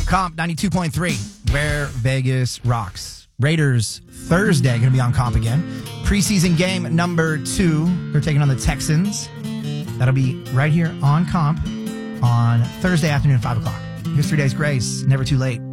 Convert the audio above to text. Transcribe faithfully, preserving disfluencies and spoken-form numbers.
Comp ninety-two point three, where Vegas rocks. Raiders Thursday going to be on Comp again. Preseason game number two. They're taking on the Texans. That'll be right here on Comp on Thursday afternoon, five o'clock. History Days Grace, never too late.